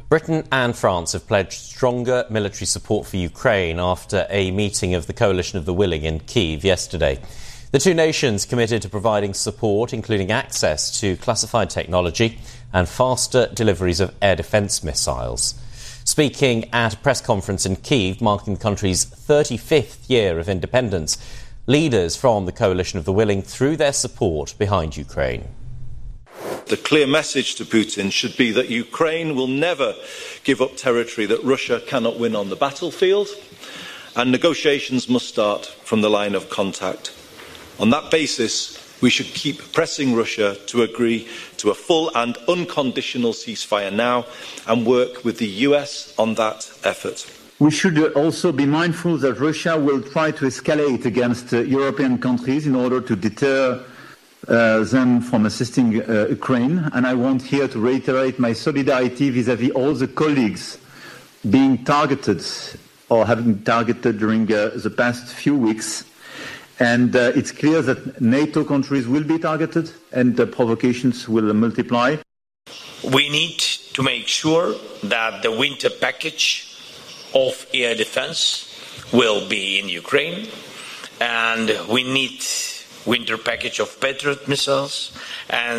Britain and France have pledged stronger military support for Ukraine after a meeting of the Coalition of the Willing in Kyiv yesterday. The two nations committed to providing support, including access to classified technology and faster deliveries of air defence missiles. Speaking at a press conference in Kyiv, marking the country's 35th year of independence, leaders from the Coalition of the Willing threw their support behind Ukraine. The clear message to Putin should be that Ukraine will never give up territory that Russia cannot win on the battlefield, and negotiations must start from the line of contact. On that basis, we should keep pressing Russia to agree to a full and unconditional ceasefire now and work with the US on that effort. We should also be mindful that Russia will try to escalate against European countries in order to deter them from assisting Ukraine. And I want here to reiterate my solidarity vis-à-vis all the colleagues being targeted or having been targeted during the past few weeks. And it's clear that NATO countries will be targeted and the provocations will multiply. We need to make sure that the winter package of air defense will be in Ukraine, and we need winter package of Patriot missiles, and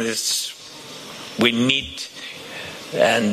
we need, and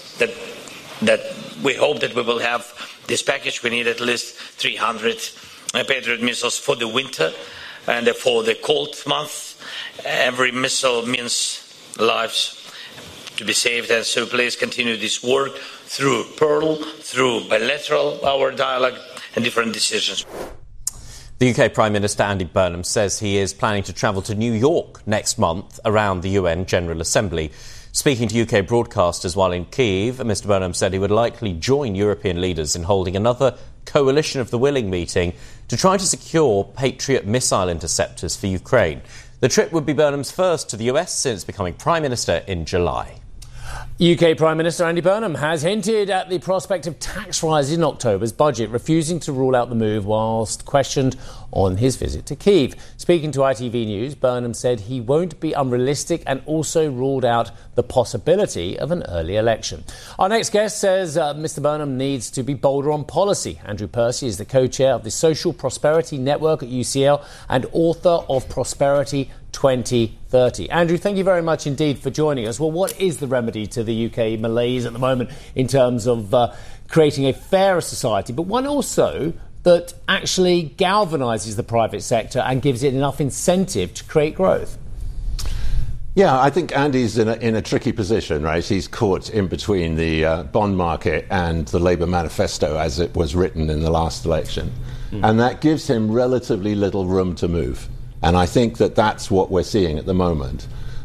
that we hope that we will have this package. We need at least 300 Patriot missiles for the winter, and for the cold month. Every missile means lives to be saved, and so please continue this work through Pearl, through bilateral, our dialogue, and different decisions. The UK Prime Minister Andy Burnham says he is planning to travel to New York next month around the UN General Assembly. Speaking to UK broadcasters while in Kyiv, Mr Burnham said he would likely join European leaders in holding another Coalition of the Willing meeting to try to secure Patriot missile interceptors for Ukraine. The trip would be Burnham's first to the US since becoming Prime Minister in July. UK Prime Minister Andy Burnham has hinted at the prospect of tax rises in October's budget, refusing to rule out the move whilst questioned on his visit to Kyiv. Speaking to ITV News, Burnham said he won't be unrealistic and also ruled out the possibility of an early election. Our next guest says Mr Burnham needs to be bolder on policy. Andrew Percy is the co-chair of the Social Prosperity Network at UCL and author of Prosperity 2030. Andrew, thank you very much indeed for joining us. Well, what is the remedy to the UK malaise at the moment in terms of creating a fairer society, but one also that actually galvanises the private sector and gives it enough incentive to create growth? Yeah, I think Andy's in a tricky position, right? He's caught in between the bond market and the Labour manifesto as it was written in the last election. And that gives him relatively little room to move. And I think that's what we're seeing at the moment.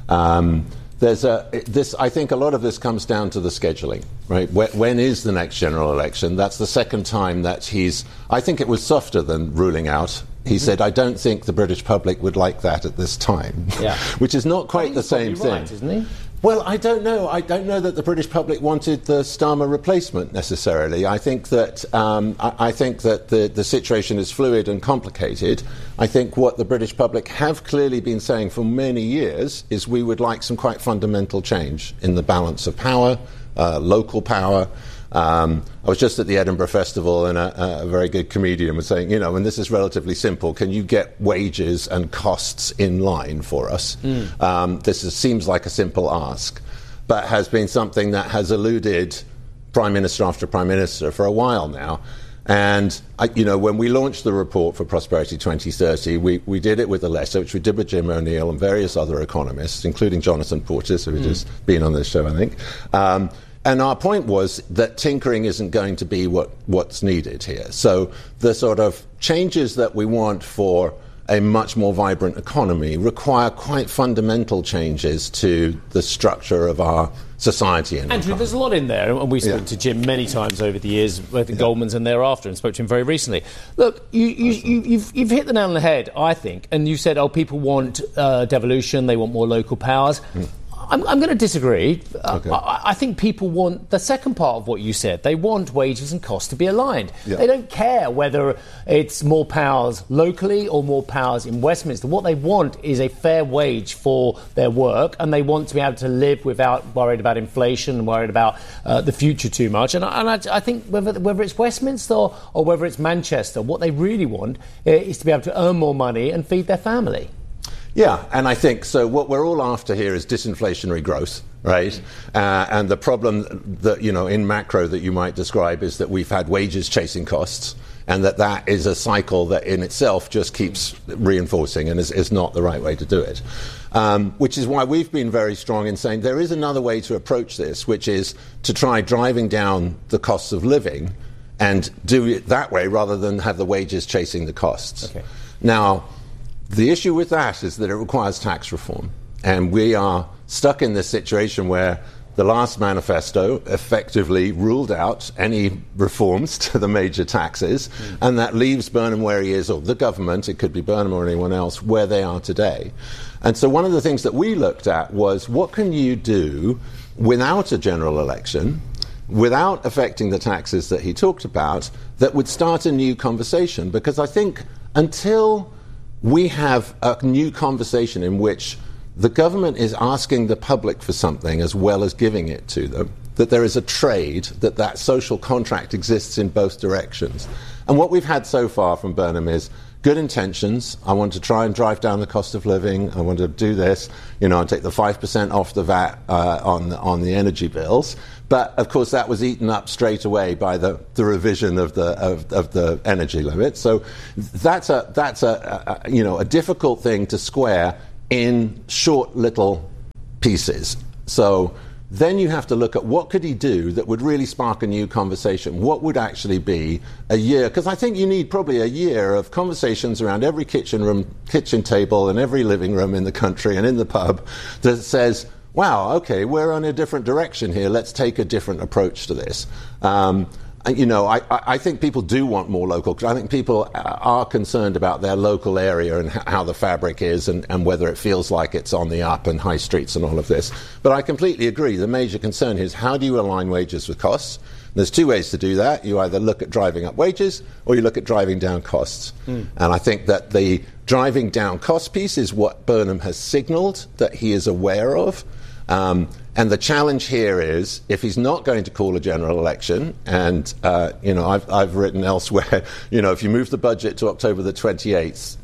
I think a lot of this comes down to the scheduling, right? When is the next general election? That's the second time that I think it was softer than ruling out. He said, I don't think the British public would like that at this time, which is not quite the same thing. Right, isn't he? Well, I don't know. I don't know that the British public wanted the Starmer replacement necessarily. I think that the situation is fluid and complicated. I think what the British public have clearly been saying for many years is we would like some quite fundamental change in the balance of power, local power. I was just at the Edinburgh Festival, and a very good comedian was saying, and this is relatively simple, can you get wages and costs in line for us? Seems like a simple ask, but has been something that has eluded Prime Minister after Prime Minister for a while now. And, when we launched the report for Prosperity 2030, we did it with a letter, which we did with Jim O'Neill and various other economists, including Jonathan Portes, who has just been on this show, I think. And our point was that tinkering isn't going to be what's needed here. So the sort of changes that we want for a much more vibrant economy require quite fundamental changes to the structure of our society. And Andrew, there's a lot in there, and we've spoken to Jim many times over the years, both at Goldman's and thereafter, and spoke to him very recently. Look, you've hit the nail on the head, I think, and you said, people want devolution, they want more local powers. I'm going to disagree. Okay. I think people want the second part of what you said. They want wages and costs to be aligned. Yeah. They don't care whether it's more powers locally or more powers in Westminster. What they want is a fair wage for their work, and they want to be able to live without worried about inflation and worried about the future too much. And I think whether it's Westminster or whether it's Manchester, what they really want is to be able to earn more money and feed their family. Yeah, and I think so. What we're all after here is disinflationary growth, right? And the problem that, in macro that you might describe is that we've had wages chasing costs, and that is a cycle that in itself just keeps reinforcing and is not the right way to do it. Which is why we've been very strong in saying there is another way to approach this, which is to try driving down the costs of living and do it that way rather than have the wages chasing the costs. Okay. Now, the issue with that is that it requires tax reform. And we are stuck in this situation where the last manifesto effectively ruled out any reforms to the major taxes, and that leaves Burnham where he is, or the government, it could be Burnham or anyone else, where they are today. And so one of the things that we looked at was what can you do without a general election, without affecting the taxes that he talked about, that would start a new conversation? Because I think until we have a new conversation in which the government is asking the public for something as well as giving it to them, that there is a trade, that social contract exists in both directions. And what we've had so far from Burnham is good intentions. I want to try and drive down the cost of living. I want to do this, and take the 5% off the VAT on the energy bills. But of course, that was eaten up straight away by the revision of the energy limit. So that's a difficult thing to square in short little pieces. So then you have to look at what could he do that would really spark a new conversation. What would actually be a year? Because I think you need probably a year of conversations around every kitchen table and every living room in the country and in the pub that says, wow, okay, we're on a different direction here. Let's take a different approach to this. I think people do want more local. I think people are concerned about their local area and how the fabric is and whether it feels like it's on the up and high streets and all of this. But I completely agree. The major concern is how do you align wages with costs? There's two ways to do that. You either look at driving up wages or you look at driving down costs. And I think that the driving down cost piece is what Burnham has signalled that he is aware of. And the challenge here is, if he's not going to call a general election, and I've written elsewhere, if you move the budget to October the 28th,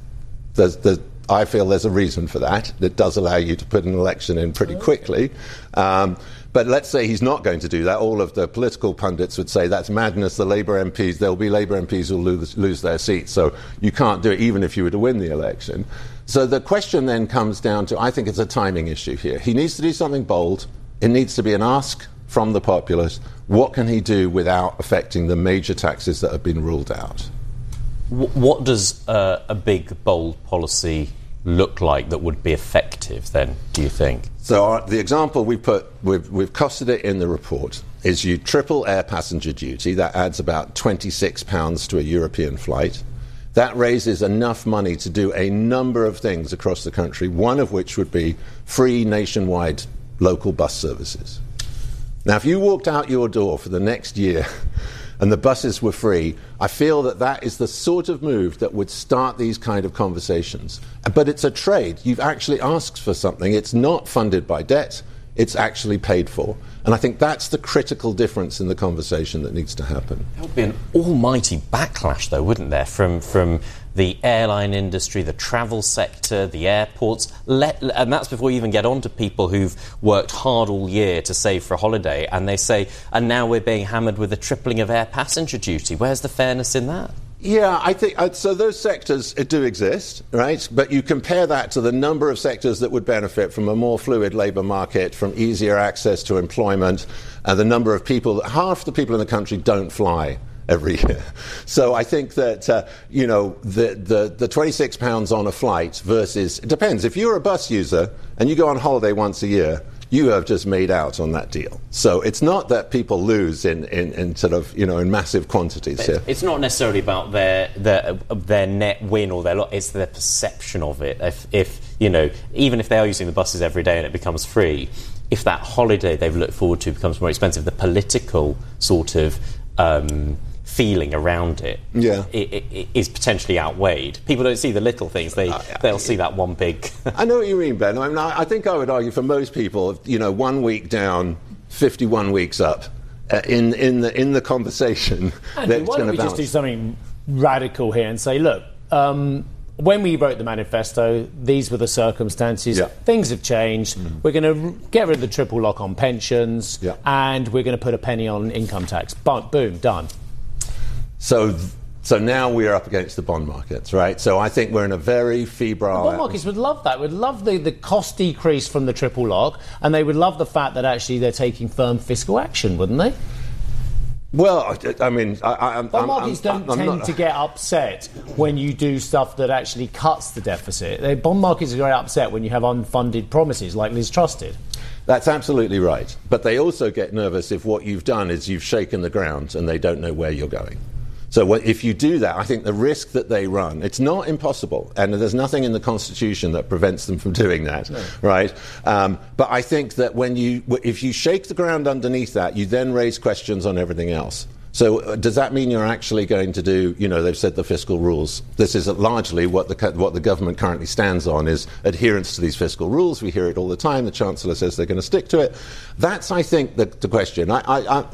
I feel there's a reason for that. It does allow you to put an election in pretty quickly. But let's say he's not going to do that. All of the political pundits would say that's madness. The Labour MPs, there'll be Labour MPs who'll lose their seats. So you can't do it even if you were to win the election. So the question then comes down to, I think it's a timing issue here. He needs to do something bold. It needs to be an ask from the populace. What can he do without affecting the major taxes that have been ruled out? What does a big, bold policy look like that would be effective then, do you think? So the example we've costed it in the report is you triple air passenger duty. That adds about £26 to a European flight. That raises enough money to do a number of things across the country, one of which would be free nationwide local bus services. Now, if you walked out your door for the next year and the buses were free, I feel that is the sort of move that would start these kind of conversations. But it's a trade. You've actually asked for something. It's not funded by debt. It's actually paid for. And I think that's the critical difference in the conversation that needs to happen. There would be an almighty backlash, though, wouldn't there, from the airline industry, the travel sector, the airports, and that's before you even get on to people who've worked hard all year to save for a holiday, and they say, and now we're being hammered with a tripling of air passenger duty. Where's the fairness in that? Yeah, I think so. Those sectors do exist, right? But you compare that to the number of sectors that would benefit from a more fluid labour market, from easier access to employment, and the number of people. Half the people in the country don't fly every year. So I think that the £26 on a flight versus, it depends. If you're a bus user and you go on holiday once a year, you have just made out on that deal. So it's not that people lose in sort of, in massive quantities here. It's not necessarily about their net win or their loss, it's their perception of it. If even if they are using the buses every day and it becomes free, if that holiday they've looked forward to becomes more expensive, the political sort of feeling around it, it is potentially outweighed. People don't see the little things; they'll see that one big. I know what you mean, Ben. I think I would argue for most people, 1 week down, 51 weeks up, in the conversation. Andrew, why don't we just do something radical here and say, look, when we wrote the manifesto, these were the circumstances. Yeah. Things have changed. We're going to get rid of the triple lock on pensions, and we're going to put a penny on income tax. Boom, done. So now we're up against the bond markets, right? So I think we're in a very febrile... The bond markets would love that. Would love the cost decrease from the triple lock, and they would love the fact that actually they're taking firm fiscal action, wouldn't they? Well, I mean... Bond markets don't tend to get upset when you do stuff that actually cuts the deficit. Bond markets are very upset when you have unfunded promises like Liz Truss did. That's absolutely right. But they also get nervous if what you've done is you've shaken the ground and they don't know where you're going. So if you do that, I think the risk that they run, it's not impossible, and there's nothing in the Constitution that prevents them from doing that, right? But I think that if you shake the ground underneath that, you then raise questions on everything else. So does that mean you're actually going to do, they've said the fiscal rules. This is largely what the government currently stands on, is adherence to these fiscal rules. We hear it all the time. The Chancellor says they're going to stick to it. That's, I think, the question. Look,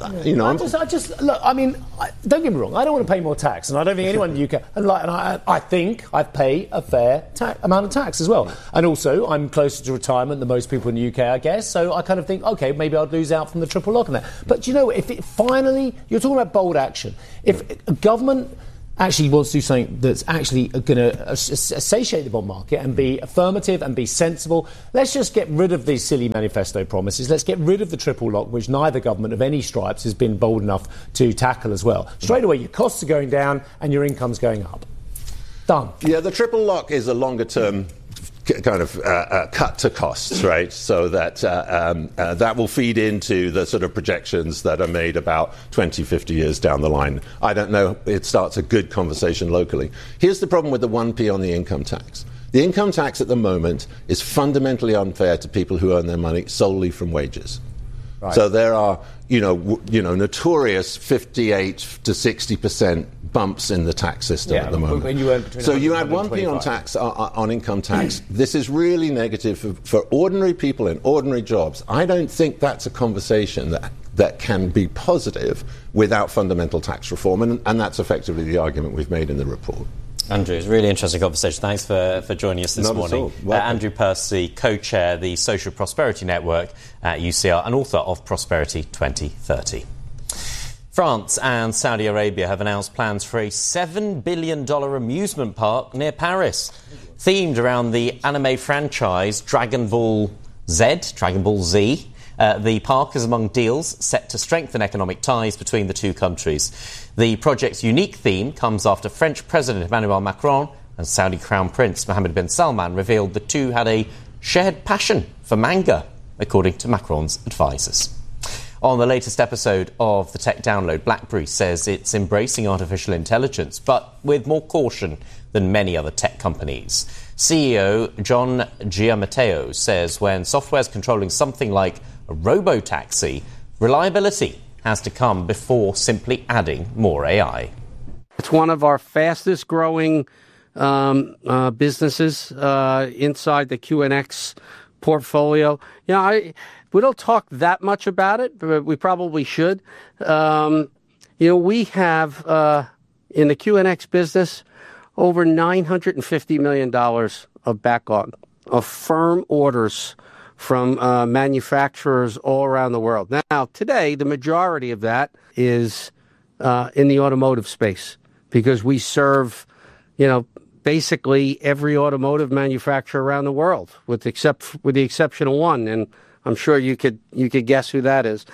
I mean, don't get me wrong. I don't want to pay more tax, and I don't think anyone in the UK, I think I pay a fair amount of tax as well. And also, I'm closer to retirement than most people in the UK, I guess. So I kind of think, okay, maybe I'd lose out from the triple lock on that. But if it finally, you're talking about bold action. If a government actually wants to do something that's actually going to satiate the bond market and be affirmative and be sensible, let's just get rid of these silly manifesto promises. Let's get rid of the triple lock, which neither government of any stripes has been bold enough to tackle as well. Straight away, your costs are going down and your income's going up. Done. Yeah, the triple lock is a longer term kind of cut to costs, right? So that that will feed into the sort of projections that are made about 20, 50 years down the line. I don't know. It starts a good conversation locally. Here's the problem with the 1p on the income tax. The income tax at the moment is fundamentally unfair to people who earn their money solely from wages. Right. So there are, notorious 58 to 60% bumps in the tax system at the moment. When you earn between so you add 1p on tax on income tax. This is really negative for ordinary people in ordinary jobs. I don't think that's a conversation that can be positive without fundamental tax reform, and that's effectively the argument we've made in the report. Andrew, it's a really interesting conversation. Thanks for joining us this morning. Andrew Percy, co-chair the Social Prosperity Network at UCL and author of Prosperity 2030. France and Saudi Arabia have announced plans for a $7 billion amusement park near Paris, themed around the anime franchise Dragon Ball Z. The park is among deals set to strengthen economic ties between the two countries. The project's unique theme comes after French President Emmanuel Macron and Saudi Crown Prince Mohammed bin Salman revealed the two had a shared passion for manga, according to Macron's advisors. On the latest episode of the Tech Download, BlackBerry says it's embracing artificial intelligence, but with more caution than many other tech companies. CEO John Giamatteo says when software's controlling something like a robo-taxi, reliability has to come before simply adding more AI. It's one of our fastest growing businesses inside the QNX portfolio. We don't talk that much about it, but we probably should. We have in the QNX business over $950 million of backlog of firm orders from manufacturers all around the world. Now, today, the majority of that is in the automotive space because we serve, basically every automotive manufacturer around the world, with the exception of one, and I'm sure you could guess who that is.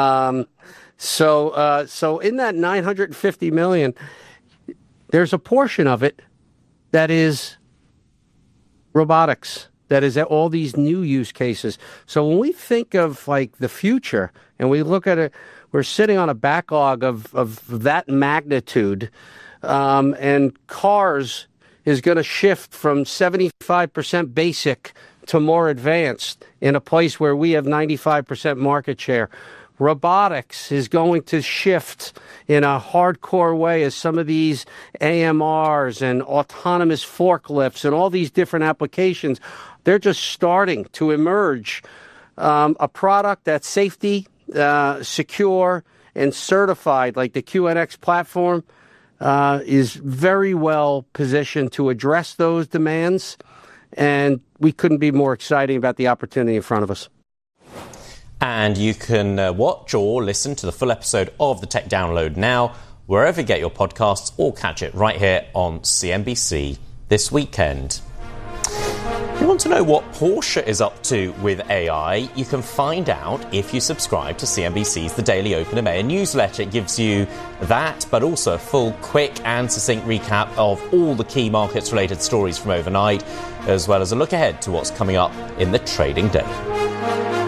So in that $950 million, there's a portion of it that is robotics that is all these new use cases. So when we think of like the future and we look at it, we're sitting on a backlog of that magnitude, and cars is going to shift from 75% basic to more advanced in a place where we have 95% market share. Robotics is going to shift in a hardcore way as some of these AMRs and autonomous forklifts and all these different applications, they're just starting to emerge. A product that's safety, secure, and certified, like the QNX platform, is very well positioned to address those demands, and we couldn't be more excited about the opportunity in front of us. And you can watch or listen to the full episode of the Tech Download now, wherever you get your podcasts, or catch it right here on CNBC this weekend. If you want to know what Porsche is up to with AI, you can find out if you subscribe to CNBC's The Daily Open EMEA newsletter. It gives you that, but also a full, quick and succinct recap of all the key markets-related stories from overnight, as well as a look ahead to what's coming up in the trading day.